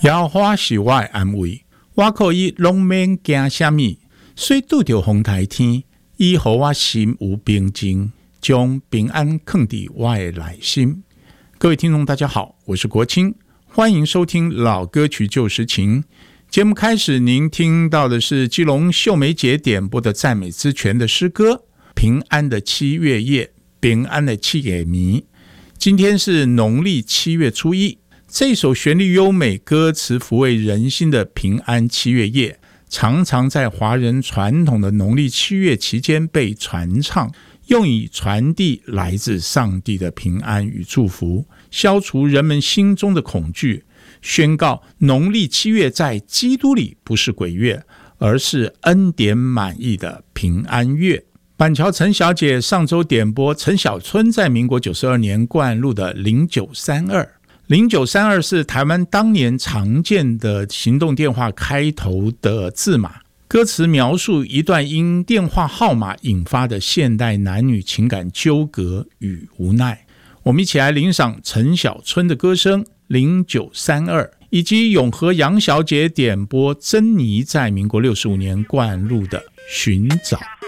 摇花是我的安慰，我可以拢免惊什么，虽拄着风台天，伊予我心有平静，将平安藏伫我的内心。各位听众大家好，我是国清，欢迎收听老歌曲旧时情。节目开始，您听到的是基隆秀梅姐点播的赞美之泉的诗歌平安的七月夜，平安的七月暝。今天是农历7月初1，这首旋律优美、歌词抚慰人心的平安七月夜，常常在华人传统的农历7月期间被传唱，用以传递来自上帝的平安与祝福，消除人们心中的恐惧，宣告农历7月在基督里不是鬼月，而是恩典满溢的平安月。板桥陈小姐上周点播陈小春在民国92年灌录的0932。0932是台湾当年常见的行动电话开头的字码，歌词描述一段因电话号码引发的现代男女情感纠葛与无奈。我们一起来欣赏陈小春的歌声0932，以及永和杨小姐点播珍妮在民国65年灌录的寻找。